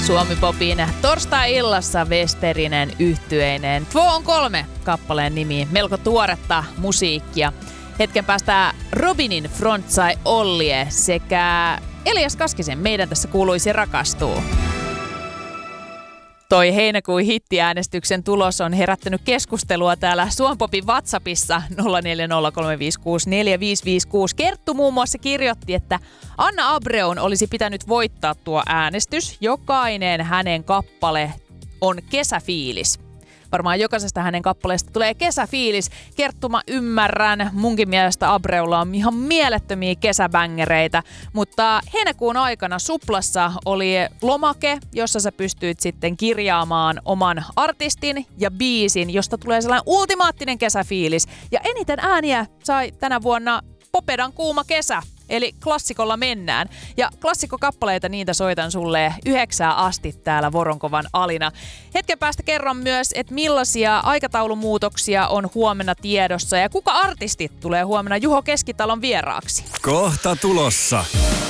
Suomi-popin torstai-illassa Westerinen yhtyeineen. 2 on 3 kappaleen nimi, melko tuoretta musiikkia. Hetken päästä Robinin frontsai Ollie sekä Elias Kaskisen Meidän tässä kuuluisi rakastuu. Toi heinäkuun hittiäänestyksen tulos on herättänyt keskustelua täällä Suompopin WhatsAppissa 0403564556. Kerttu muun muassa kirjoitti, että Anna Abreun olisi pitänyt voittaa tuo äänestys. Jokainen hänen kappale on kesäfiilis. Varmaan jokaisesta hänen kappaleesta tulee kesäfiilis. Kerttu, mä ymmärrän. Munkin mielestä Abreulla on ihan mielettömiä kesäbängereitä. Mutta heinäkuun aikana Suplassa oli lomake, jossa sä pystyit sitten kirjaamaan oman artistin ja biisin, josta tulee sellainen ultimaattinen kesäfiilis. Ja eniten ääniä sai tänä vuonna Popedan Kuuma kesä. Eli klassikolla mennään. Ja klassikkokappaleita niitä soitan sulle 9 asti täällä Voronkovan Alina. Hetken päästä kerron myös, että millaisia aikataulumuutoksia on huomenna tiedossa ja kuka artistit tulee huomenna Juho Keskitalon vieraaksi. Kohta tulossa.